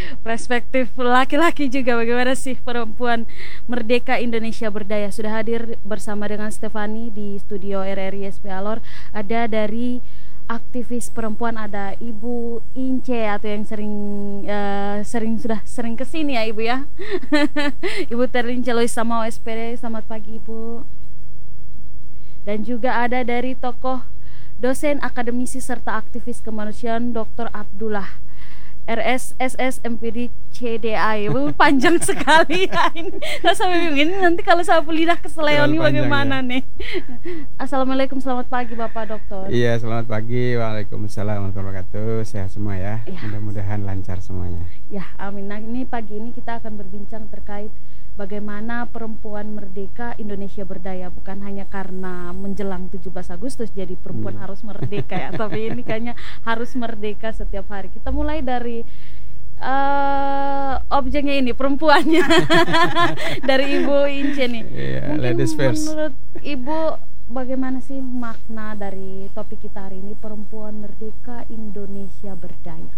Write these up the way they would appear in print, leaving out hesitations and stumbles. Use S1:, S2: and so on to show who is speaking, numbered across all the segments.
S1: perspektif laki-laki juga bagaimana sih perempuan merdeka Indonesia berdaya. Sudah hadir bersama dengan Stefani di studio RRI SP Alor. Ada dari aktivis perempuan, ada Ibu Ince atau yang sudah sering kesini ya Ibu ya. Ibu Terlince Lois sama SPD. Selamat pagi Ibu. Dan juga ada dari tokoh dosen akademisi serta aktivis kemanusiaan Dr. Abdullah RSSS MPD CDA. Panjang sekali ya ini. Saya sampai bingung ini nanti kalau saya lidah keseleo nih bagaimana ya nih. Assalamualaikum, selamat pagi Bapak Dokter.
S2: Iya, selamat pagi. Waalaikumsalam warahmatullahi wabarakatuh. Sehat semua ya. Mudah-mudahan lancar semuanya.
S1: Ya, amin. Nah, ini pagi ini kita akan berbincang terkait bagaimana perempuan merdeka Indonesia berdaya. Bukan hanya karena menjelang 17 Agustus jadi perempuan harus merdeka ya, tapi ini kayaknya harus merdeka setiap hari. Kita mulai dari objeknya ini, perempuannya. Dari Ibu Ince nih.
S2: Mungkin ladies first.
S1: Menurut Ibu bagaimana sih makna dari topik kita hari ini, perempuan merdeka Indonesia berdaya?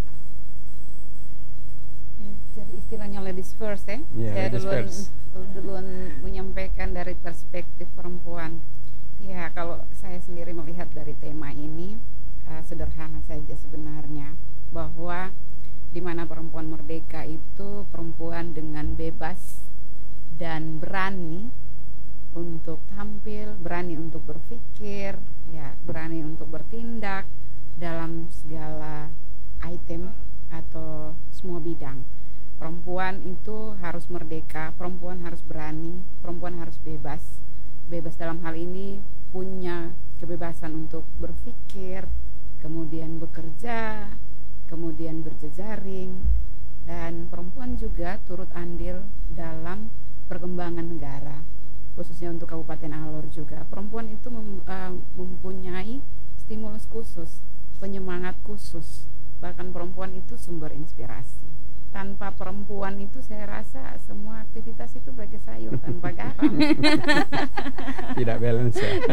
S3: Jadi istilahnya ladies first ya. Saya duluan menyampaikan dari perspektif perempuan. Ya, kalau saya sendiri melihat dari tema ini sederhana saja sebenarnya, bahwa di mana perempuan merdeka itu perempuan dengan bebas dan berani untuk tampil, berani untuk berpikir, ya, berani untuk bertindak dalam segala item atau semua bidang. Perempuan itu harus merdeka, perempuan harus berani, perempuan harus bebas. Bebas dalam hal ini punya kebebasan untuk berpikir, kemudian bekerja, kemudian berjejaring, dan perempuan juga turut andil dalam perkembangan negara, khususnya untuk Kabupaten Alor juga. Perempuan itu mempunyai stimulus khusus, penyemangat khusus, bahkan perempuan itu sumber inspirasi. Tanpa perempuan itu saya rasa semua aktivitas itu bagai sayur tanpa garam.
S2: Tidak balance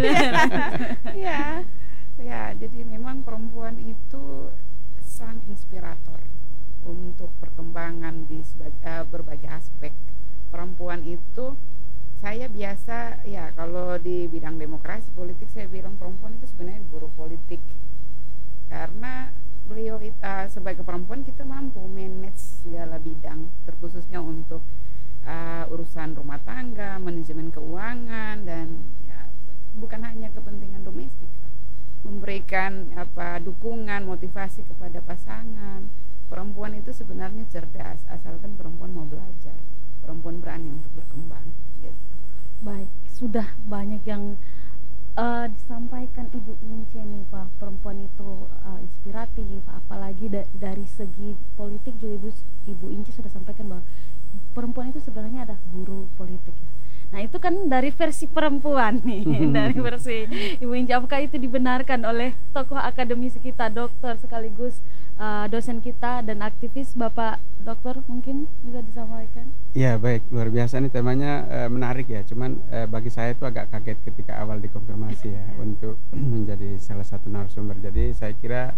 S3: ya. Ya, jadi memang perempuan itu sang inspirator untuk perkembangan di berbagai aspek. Perempuan itu, saya biasa ya kalau di bidang demokrasi politik saya bilang perempuan itu sebenarnya guru politik, karena beliau sebagai perempuan kita mampu manage segala bidang, terkhususnya untuk urusan rumah tangga, manajemen keuangan, dan ya, bukan hanya kepentingan domestik, memberikan dukungan, motivasi kepada pasangan. Perempuan itu sebenarnya cerdas, asalkan perempuan mau belajar, perempuan berani untuk berkembang gitu.
S1: Baik, sudah banyak yang disampaikan Ibu Ince nih Pak, perempuan itu inspiratif, apalagi dari segi politik juga Ibu Ince sudah sampaikan bahwa perempuan itu sebenarnya ada guru politik ya. Nah itu kan dari versi perempuan nih, dari versi Ibu Ince. Apakah itu dibenarkan oleh tokoh akademisi kita, dokter sekaligus dosen kita dan aktivis Bapak Dokter, mungkin bisa disampaikan?
S2: Ya baik, luar biasa nih temanya, menarik ya. Cuman bagi saya itu agak kaget ketika awal dikonfirmasi ya untuk menjadi salah satu narasumber. Jadi saya kira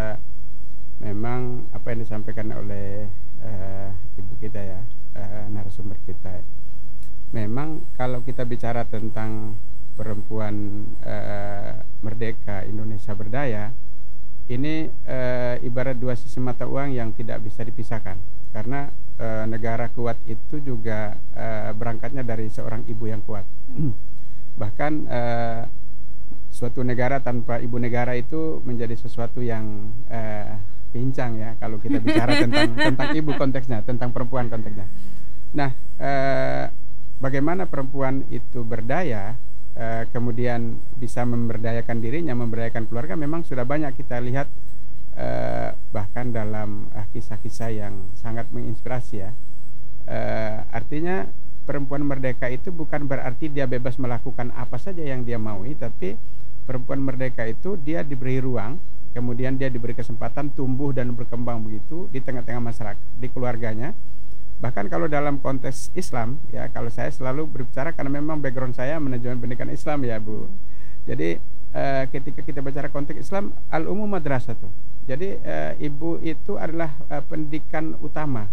S2: memang apa yang disampaikan oleh ibu kita ya, narasumber kita, memang kalau kita bicara tentang perempuan merdeka Indonesia berdaya, ini ibarat dua sisi mata uang yang tidak bisa dipisahkan. Karena negara kuat itu juga berangkatnya dari seorang ibu yang kuat. Bahkan suatu negara tanpa ibu negara itu menjadi sesuatu yang pincang ya, kalau kita bicara tentang ibu konteksnya, tentang perempuan konteksnya. Nah, bagaimana perempuan itu berdaya, kemudian bisa memberdayakan dirinya, memberdayakan keluarga, memang sudah banyak kita lihat, bahkan dalam kisah-kisah yang sangat menginspirasi ya. Artinya perempuan merdeka itu bukan berarti dia bebas melakukan apa saja yang dia maui, tapi perempuan merdeka itu dia diberi ruang, kemudian dia diberi kesempatan tumbuh dan berkembang begitu di tengah-tengah masyarakat, di keluarganya. Bahkan kalau dalam konteks Islam ya, kalau saya selalu berbicara karena memang background saya manajemen pendidikan Islam ya Bu. Jadi ketika kita bicara konteks Islam, al-umum madrasah tuh. Jadi ibu itu adalah pendidikan utama